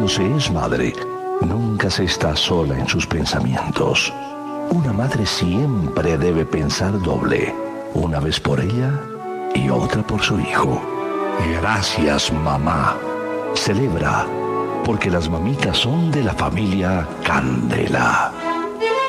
cuando se es madre, nunca se está sola en sus pensamientos. Una madre siempre debe pensar doble, una vez por ella y otra por su hijo. Gracias, mamá. Celebra, porque las mamitas son de la familia Candela.